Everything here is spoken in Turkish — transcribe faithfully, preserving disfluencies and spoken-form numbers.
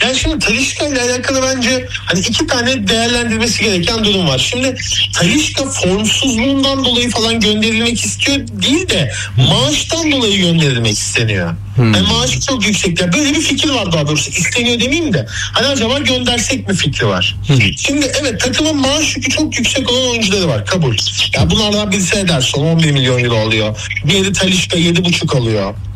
Yani şimdi Talisca ile alakalı bence hani iki tane değerlendirmesi gereken durum var. Şimdi Talisca formsuzluğundan dolayı falan gönderilmek istiyor değil de maaştan dolayı gönderilmek isteniyor. Hmm. Yani maaşı çok yüksek. Ya böyle bir fikir var daha doğrusu. İsteniyor demeyeyim de. Hani acaba göndersek mi fikri var. Hmm. Şimdi evet, takımın maaş yükü çok yüksek olan oyuncuları var. Kabul. Ya bunlardan birisi Ederson on bir milyon euro alıyor. Diğeri Talisca yedi buçuk alıyor.